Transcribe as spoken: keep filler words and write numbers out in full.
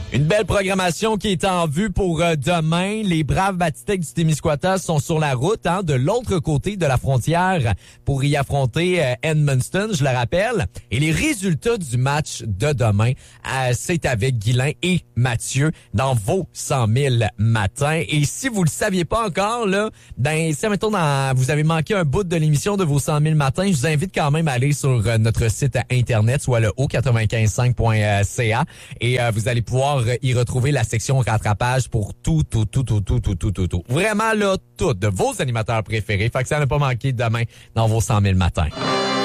Une belle programmation qui est en vue pour euh, demain. Les braves Batitech du Témiscouata sont sur la route, hein, de l'autre côté de la frontière pour y affronter euh, Edmundston, je le rappelle. Et les résultats du match de demain, euh, c'est avec Guylain et Mathieu dans vos cent mille matins. Et si vous le saviez pas encore, là, ben, si, mettons, dans, vous avez manqué un bout de l'émission de vos cent mille matins, je vous invite quand même à aller sur euh, notre site internet, soit le o quatre-vingt-quinze cinq point c a, et euh, vous allez pouvoir y retrouver la section rattrapage pour tout, tout, tout, tout, tout, tout, tout, tout, tout. Vraiment, là, tout, de vos animateurs préférés. Fait que ça n'a pas manqué demain dans vos cent mille matins.